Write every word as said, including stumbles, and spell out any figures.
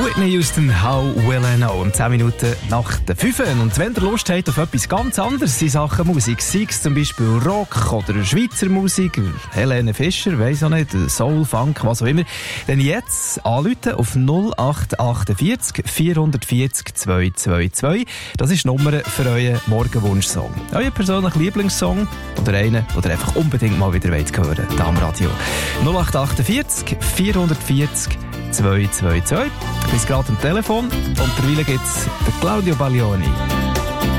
Whitney Houston, How Will I Know? Um zehn Minuten nach der fünf. Und wenn ihr Lust habt auf etwas ganz anderes in Sachen Musik, sei es zum Beispiel Rock oder Schweizer Musik, Helene Fischer, weiss auch nicht, Soul, Funk, was auch immer, dann jetzt anrufen auf null acht achtundvierzig vierhundertvierzig zweihundertzweiundzwanzig. Das ist die Nummer für euren Morgenwunsch-Song. Euer persönlicher Lieblingssong oder einen, den ihr einfach unbedingt mal wieder hören wollt, hier am Radio. null acht achtundvierzig vierhundertvierzig zweihundertzweiundzwanzig. Bis gerade am Telefon. Und derweil gibt's den Claudio Baglioni.